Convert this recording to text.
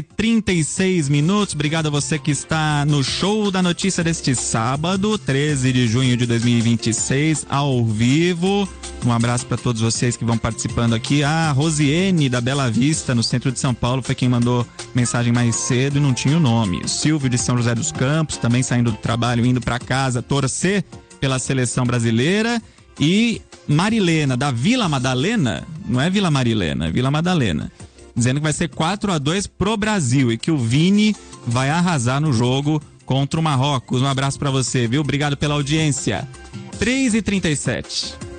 36 minutos. Obrigado a você que está no Show da Notícia deste sábado, 13 de junho de 2026, ao vivo. Um abraço para todos vocês que vão participando aqui. A Rosiane da Bela Vista, no centro de São Paulo, foi quem mandou mensagem mais cedo e não tinha o nome. Silvio de São José dos Campos, também saindo do trabalho, indo para casa, torcer pela seleção brasileira. E Marilena, da Vila Madalena, não é Vila Marilena, é Vila Madalena, dizendo que vai ser 4-2 pro Brasil e que o Vini vai arrasar no jogo contra o Marrocos. Um abraço para você, viu? Obrigado pela audiência. 3h37.